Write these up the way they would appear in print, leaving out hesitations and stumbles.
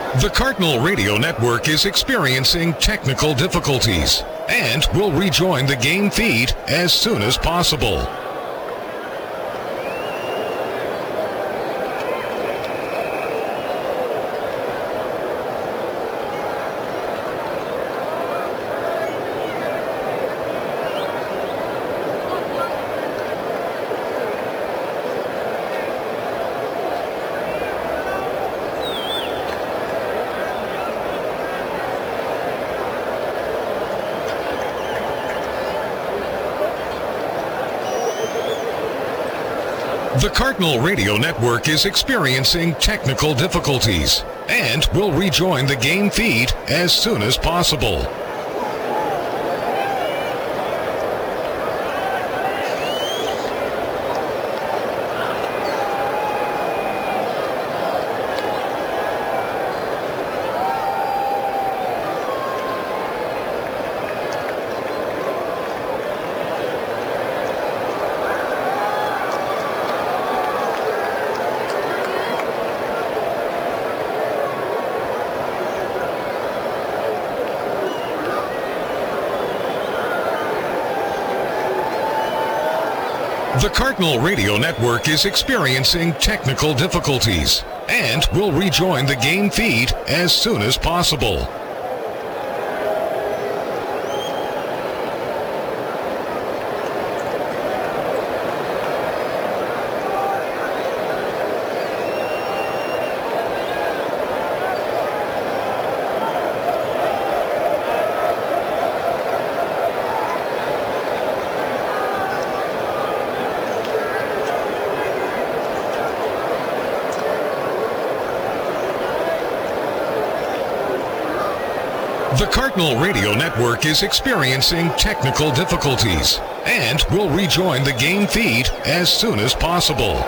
The Cardinal Radio Network is experiencing technical difficulties and will rejoin the game feed as soon as possible. The Cardinal Radio Network is experiencing technical difficulties and will rejoin the game feed as soon as possible. The Cardinal Radio Network is experiencing technical difficulties and will rejoin the game feed as soon as possible. The Cardinal Radio Network is experiencing technical difficulties and will rejoin the game feed as soon as possible.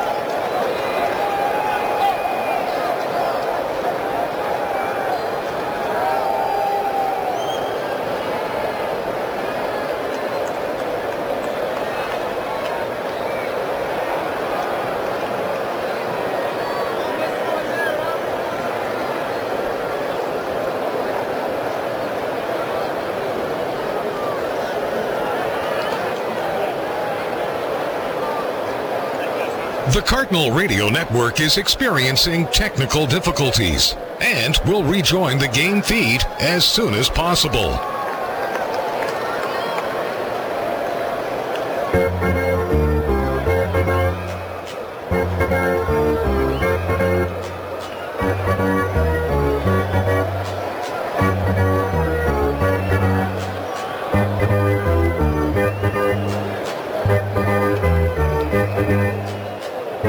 The Cardinal Radio Network is experiencing technical difficulties and will rejoin the game feed as soon as possible.